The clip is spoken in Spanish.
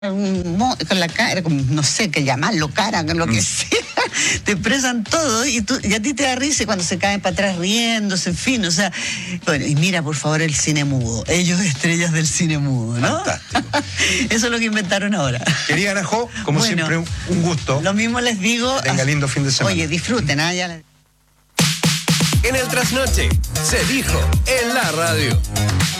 con la cara, no sé qué llamarlo, cara, con lo que sea, te expresan todo y a ti te da risa cuando se caen para atrás riéndose, en fin, o sea, bueno, y mira por favor el cine mudo, ellos estrellas del cine mudo, ¿no? Fantástico. Eso es lo que inventaron ahora. Querida Ana Jo, como Bueno, siempre, un gusto. Lo mismo les digo. Tenga lindo fin de semana. Oye, disfruten, ya. En el trasnoche se dijo en la radio.